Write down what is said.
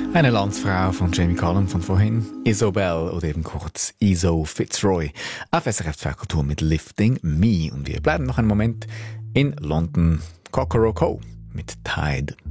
Eine Landsfrau von Jamie Cullum von vorhin, Isobel oder eben kurz Iso Fitzroy. Auf SRF 2 Kultur mit Lifting Me. Und wir bleiben noch einen Moment in London. Coco mit Tide.